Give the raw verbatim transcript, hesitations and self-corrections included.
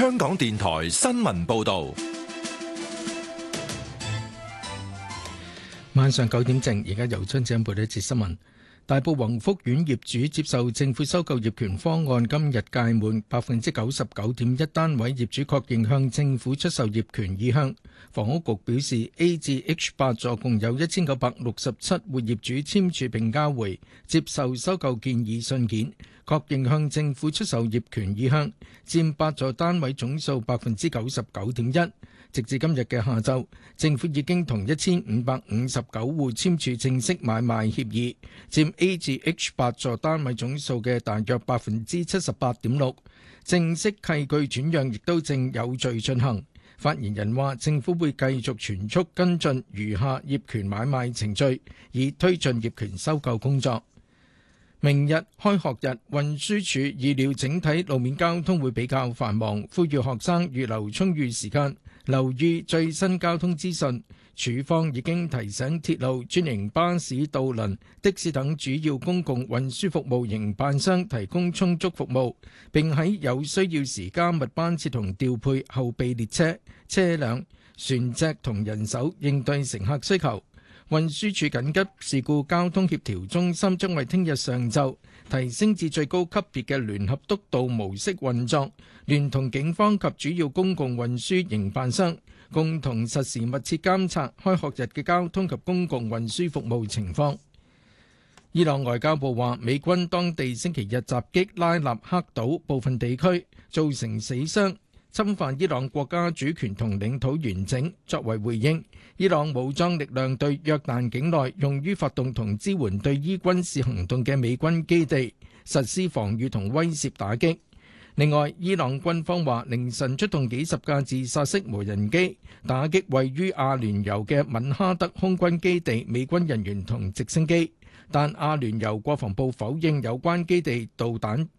香港電台新聞報道。 晚上九點正，而家由張子報道一節新聞。大埔宏福苑業主接受政府收購業權方案今日屆滿，百分之九十九點一單位業主確認向政府出售業權意向。房屋局表示 ，A 至 H 八座共有一千九百六十七戶業主簽署並交回接受收購建議信件，確認向政府出售業權意向，佔八座單位總數百分之九十九點一。直至今日嘅下晝，政府已經同一千五百五十九戶簽署正式買賣協議，佔 A 至 H 八座單位總數嘅大約百分之七十八點六。正式契據轉讓亦都正有序進行。發言人話，政府會繼續全速跟進餘下業權買賣程序，以推進業權收購工作。明日開學日，運輸署預料整體路面交通會比較繁忙，呼籲學生預留充裕時間，留意最新交通資訊。署方已經提醒鐵路、專營巴士、渡輪、的士等主要公共運輸服務營辦商提供充足服務，並喺有需要時加密班次同調配後備列車、車輛、船隻同人手，應對乘客需求。運輸署緊急事故交通協調中心將為聽日上晝提升至最高級別嘅聯合督導模式運作，聯同警方及主要公共運輸營辦商，共同實時密切監察開學日嘅交通及公共運輸服務情況。伊朗外交部話，美軍當地星期日襲擊拉納克島部分地區，造成死傷，侵犯伊朗國家主權同領土完整。作為回應，伊朗武裝力量對約旦境內用於發動同支援對伊軍事行動嘅美軍基地實施防禦同威懾打擊。另外，伊朗軍方話凌晨出動幾十架自殺式無人機打擊位於阿聯酋嘅敏哈德空軍基地美軍人員同直升機，但阿聯酋國防部否認有關基地導彈